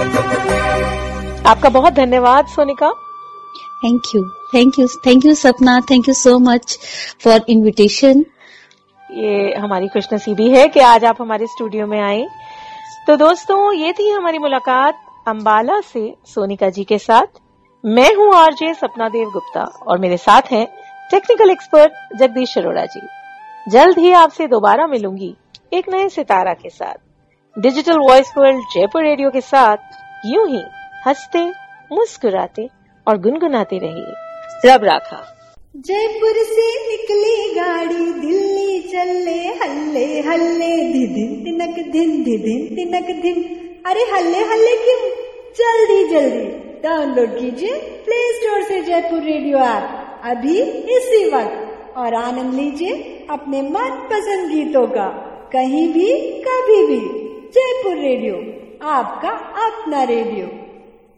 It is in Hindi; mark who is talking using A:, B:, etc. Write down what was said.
A: आपका बहुत धन्यवाद सोनिका।
B: थैंक यू सपना, thank you so much for invitation.
A: ये हमारी खुशनसीबी है कि आज आप हमारे स्टूडियो में आए। तो दोस्तों, ये थी हमारी मुलाकात अंबाला से सोनिका जी के साथ। मैं हूँ आरजे सपना देव गुप्ता और मेरे साथ हैं टेक्निकल एक्सपर्ट जगदीश अरोड़ा जी। जल्द ही आपसे दोबारा मिलूंगी एक नए सितारा के साथ, digital voice world Jaipur radio के साथ। यूं ही हंसते, मुस्कुराते और गुनगुनाते रहिए। रब राखा।
C: जयपुर से निकली गाड़ी, दिल्ली चले हल्ले हल्ले, धिदिन तिनक धिन, धिदिन तिनक धिन। अरे हल्ले हल्ले क्यों, जल्दी जल्दी डाउनलोड कीजिए प्ले स्टोर से जयपुर रेडियो ऐप अभी इसी वक्त और आनंद लीजिए अपने मनपसंद गीतों का, कहीं भी कभी भी। जयपुर रेडियो, आपका अपना रेडियो।